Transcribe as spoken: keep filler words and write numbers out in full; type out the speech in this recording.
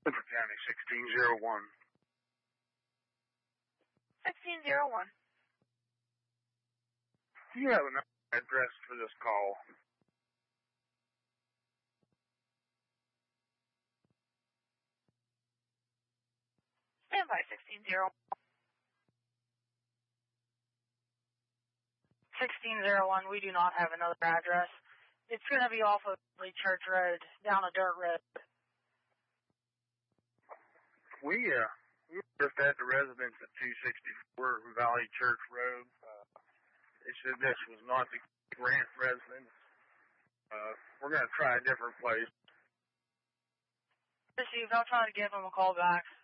Clifford County, sixteen oh one. sixteen oh one. Do you have an address for this call? Stand by, sixteen oh one. sixteen oh one, we do not have another address. It's going to be off of Lee Church Road, down a dirt road. We, uh, we were just at the residence at two sixty-four Valley Church Road. Uh, they said this was not the Grant residence. Uh, we're going to try a different place. Chief, I'll try to give them a call back.